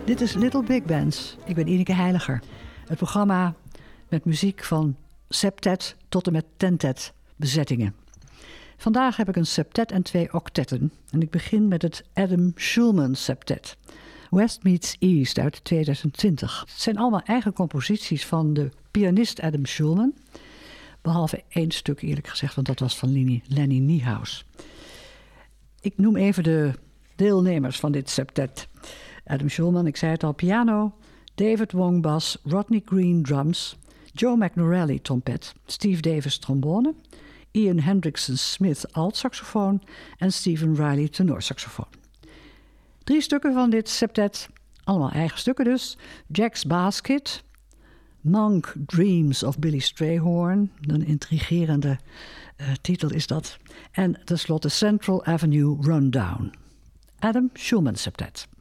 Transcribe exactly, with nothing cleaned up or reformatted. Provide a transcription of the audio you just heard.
Dit is Little Big Bands. Ik ben Ineke Heiliger. Het programma met muziek van septet tot en met tentet bezettingen. Vandaag heb ik een septet en twee octetten. En ik begin met het Adam Shulman septet. West Meets East uit tweeduizend twintig. Het zijn allemaal eigen composities van de pianist Adam Shulman. Behalve één stuk eerlijk gezegd, want dat was van Lenny, Lenny Niehaus. Ik noem even de deelnemers van dit septet. Adam Shulman, ik zei het al, piano. David Wong bas, Rodney Green drums. Joe McNorelli trompet. Steve Davis trombone. Ian Hendrickson Smith altsaxofoon. En Stephen Riley tenorsaxofoon. Drie stukken van dit septet, allemaal eigen stukken dus. Jack's Basket. Monk Dreams of Billy Strayhorn. Een intrigerende uh, titel is dat. En tenslotte Central Avenue Rundown. Adam Shulman septet.